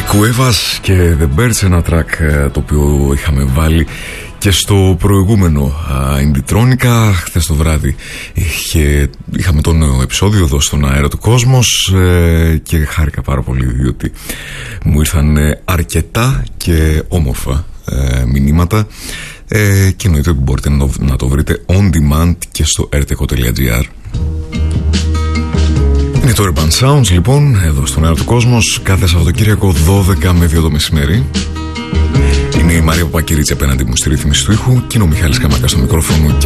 Κουέβας και The Birds, ένα track το οποίο είχαμε βάλει και στο προηγούμενο Indie-Tronica. Χθες το βράδυ είχαμε το νέο επεισόδιο εδώ στον αέρα του Κόσμος και χάρηκα πάρα πολύ διότι μου ήρθαν αρκετά και όμορφα μηνύματα και εννοείται ότι μπορείτε να το βρείτε on demand και στο rtco.gr. Είναι το Urban Sounds λοιπόν, εδώ στον αέρα του Κόσμος, κάθε Σαββατοκύριακο 12 με 2 το μεσημέρι. Είναι η Μαρία Παπακυρίτση απέναντι μου στη ρύθμιση του ήχου και είναι ο Μιχάλης Καμάκας στο μικρόφωνο.